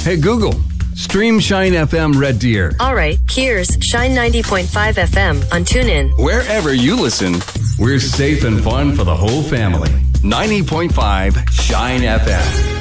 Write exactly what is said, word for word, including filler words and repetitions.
Hey, Google, stream Shine F M Red Deer. All right, here's Shine ninety point five F M on TuneIn. Wherever you listen, we're safe and fun for the whole family. ninety point five Shine F M.